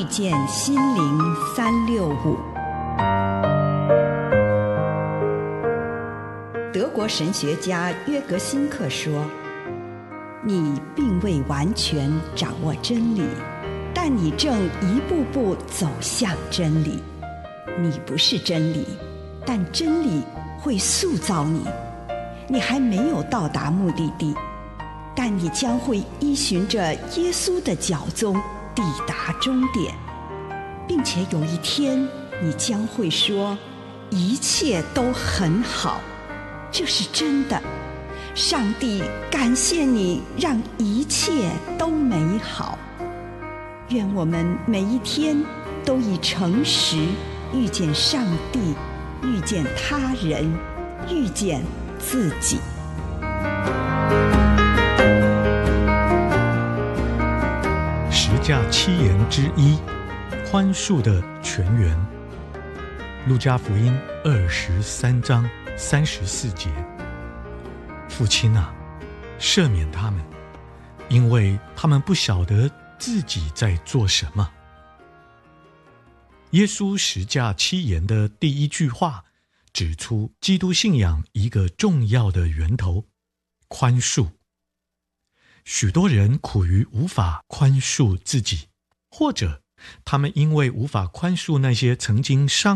见心灵365。德国神学家约格辛克说，你并未完全掌握真理，但你正一步步走向真理。你不是真理，但真理会塑造你。你还没有到达目的地，但你将会依循着耶稣的脚踪抵达终点，并且有一天你将会说，一切都很好。这是真的。上帝感谢你，让一切都美好。愿我们每一天都以诚实遇见上帝，遇见他人，遇见自己。 十架七言之一，宽恕的泉源。路加福音23章34节。父亲啊，赦免他们，因为他们不晓得自己在做什么。耶稣十架七言的第一句话指出基督信仰一个重要的源头：宽恕。许多人苦于无法宽恕自己，或者他们因为无法宽恕那些曾经伤